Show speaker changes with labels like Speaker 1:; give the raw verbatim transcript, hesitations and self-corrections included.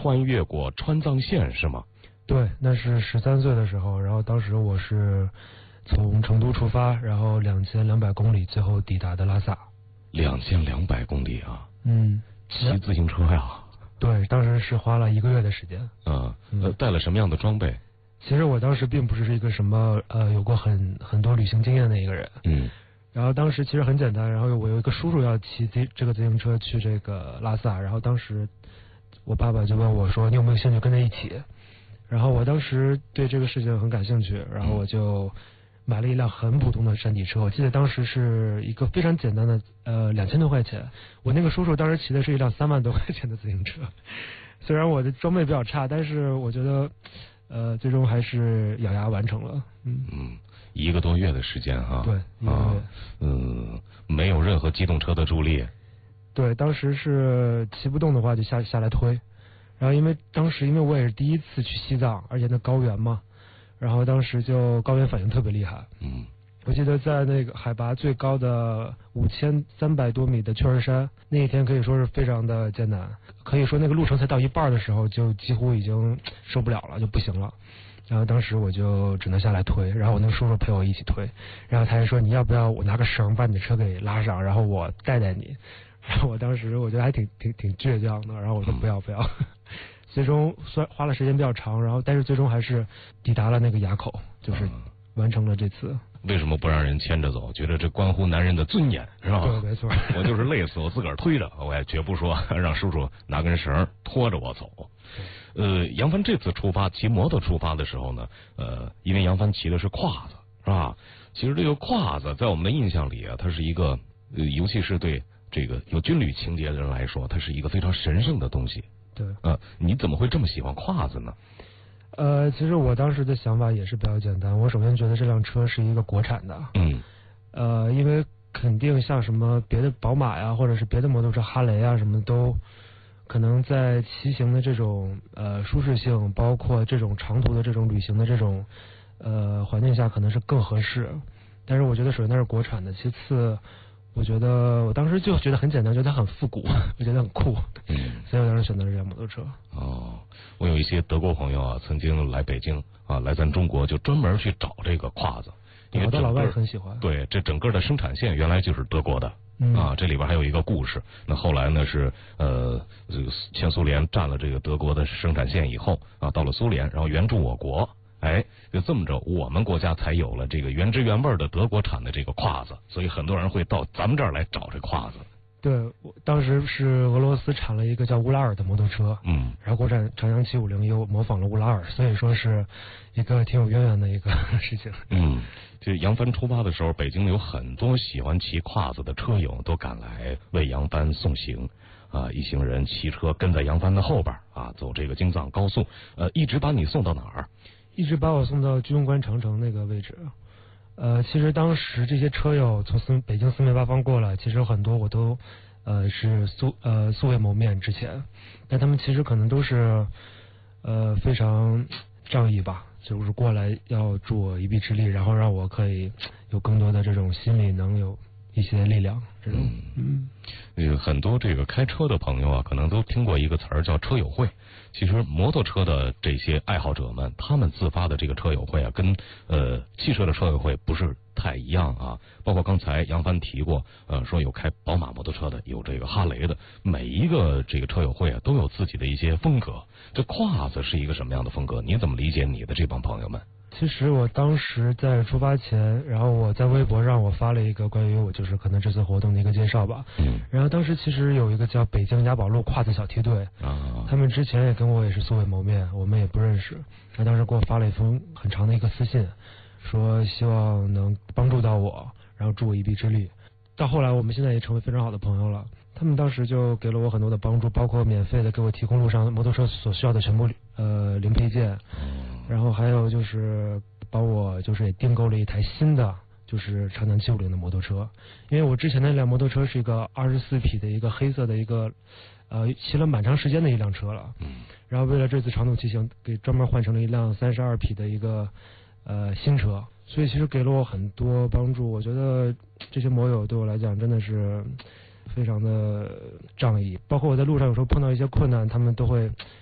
Speaker 1: 穿越过川藏线是吗？
Speaker 2: 对，那是十三岁的时候，然后当时我是从成都出发，然后两千两百公里，最后抵达的拉萨。
Speaker 1: 两千两百公里啊！
Speaker 2: 嗯，
Speaker 1: 骑自行车呀？
Speaker 2: 对，当时是花了一个月的时间。
Speaker 1: 啊，呃，带了什么样的装备？
Speaker 2: 其实我当时并不是一个什么呃有过很很多旅行经验的一个人。
Speaker 1: 嗯。
Speaker 2: 然后当时其实很简单，然后我有一个叔叔要骑这这个自行车去这个拉萨，然后当时我爸爸就问我说：“你有没有兴趣跟他一起？”然后我当时对这个事情很感兴趣，然后我就买了一辆很普通的山地车，我记得当时是一个非常简单的呃两千多块钱。我那个叔叔当时骑的是一辆三万多块钱的自行车，虽然我的装备比较差，但是我觉得呃最终还是咬牙完成了。嗯
Speaker 1: 嗯。一个多月的时间哈，
Speaker 2: 对，
Speaker 1: 啊，嗯，没有任何机动车的助力。
Speaker 2: 对，当时是骑不动的话就下下来推，然后因为当时因为我也是第一次去西藏，而且那高原嘛，然后当时就高原反应特别厉害。
Speaker 1: 嗯，
Speaker 2: 我记得在那个海拔最高的五千三百多米的雀儿山，那一天可以说是非常的艰难，可以说那个路程才到一半的时候就几乎已经受不了了，就不行了。然后当时我就只能下来推，然后我那个叔叔陪我一起推，然后他还说你要不要我拿个绳把你的车给拉上，然后我带带你。然后我当时我觉得还挺挺挺倔强的，然后我说不要不要。最终虽然花了时间比较长，然后但是最终还是抵达了那个垭口，就是完成了这次。
Speaker 1: 为什么不让人牵着走？觉得这关乎男人的尊严，是吧？
Speaker 2: 对，没错。
Speaker 1: 我就是累死我自个儿推着，我也绝不说让叔叔拿根绳拖着我走。呃，杨帆这次出发骑摩托出发的时候呢，呃，因为杨帆骑的是胯子，是吧？其实这个胯子在我们的印象里啊，它是一个，呃，尤其是对这个有军旅情节的人来说，它是一个非常神圣的东西。
Speaker 2: 对。
Speaker 1: 呃，你怎么会这么喜欢胯子呢？
Speaker 2: 呃，其实我当时的想法也是比较简单，我首先觉得这辆车是一个国产的。
Speaker 1: 嗯。
Speaker 2: 呃，因为肯定像什么别的宝马呀，或者是别的摩托车哈雷啊什么都。可能在骑行的这种呃舒适性，包括这种长途的这种旅行的这种呃环境下，可能是更合适。但是我觉得首先它是国产的，其次我觉得我当时就觉得很简单，觉得它很复古，我觉得很酷，
Speaker 1: 嗯，
Speaker 2: 所以我当时选择了这辆摩托车。
Speaker 1: 哦，我有一些德国朋友啊，曾经来北京啊，来咱中国就专门去找这个胯子，因为
Speaker 2: 好多老外很喜欢。
Speaker 1: 对，这整个的生产线原来就是德国的。
Speaker 2: 嗯、
Speaker 1: 啊，这里边还有一个故事。那后来呢是呃，这个前苏联占了这个德国的生产线以后啊，到了苏联，然后援助我国，哎，就这么着，我们国家才有了这个原汁原味的德国产的这个胯子，所以很多人会到咱们这儿来找这胯子。
Speaker 2: 对，我当时是俄罗斯产了一个叫乌拉尔的摩托车，
Speaker 1: 嗯，
Speaker 2: 然后国产长江七五零又模仿了乌拉尔，所以说是一个挺有渊源的一个事情。
Speaker 1: 嗯，就杨帆出发的时候，北京有很多喜欢骑胯子的车友都赶来为杨帆送行。啊，一行人骑车跟在杨帆的后边啊，走这个京藏高速，呃，一直把你送到哪儿？
Speaker 2: 一直把我送到居庸关长城那个位置。呃，其实当时这些车友从四北京四面八方过来，其实很多我都呃是素呃素未谋面之前，但他们其实可能都是呃非常仗义吧，就是过来要助我一臂之力，然后让我可以有更多的这种心里能有一些力量。这种嗯，
Speaker 1: 嗯，很多这个开车的朋友啊，可能都听过一个词儿叫车友会。其实摩托车的这些爱好者们，他们自发的这个车友会啊，跟呃汽车的车友会不是太一样啊。包括刚才杨帆提过，呃，说有开宝马摩托车的，有这个哈雷的，每一个这个车友会啊，都有自己的一些风格。这胯子是一个什么样的风格？你怎么理解你的这帮朋友们？
Speaker 2: 其实我当时在出发前，然后我在微博上我发了一个关于我就是可能这次活动的一个介绍吧。
Speaker 1: 嗯。
Speaker 2: 然后当时其实有一个叫北京雅宝路胯子小梯队，
Speaker 1: 啊，
Speaker 2: 他们之前也跟我也是素未谋面，我们也不认识。他当时给我发了一封很长的一个私信，说希望能帮助到我，然后助我一臂之力。到后来我们现在也成为非常好的朋友了。他们当时就给了我很多的帮助，包括免费的给我提供路上摩托车所需要的全部呃零配件，然后还有就是帮我就是也订购了一台新的就是长江七五零的摩托车，因为我之前那辆摩托车是一个二十四匹的一个黑色的一个呃骑了蛮长时间的一辆车了，然后为了这次长途骑行给专门换成了一辆三十二匹的一个呃新车，所以其实给了我很多帮助。我觉得这些摩友对我来讲真的是非常的仗义，包括我在路上有时候碰到一些困难，他们都会